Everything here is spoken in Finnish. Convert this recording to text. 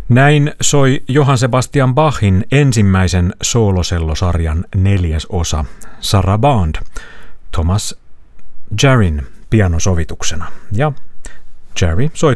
Näin soi Johann Sebastian Bachin ensimmäisen soolosellosarjan 4. osa Sarabande Thomas Jarryn pianosovituksena. Ja Jarry soitti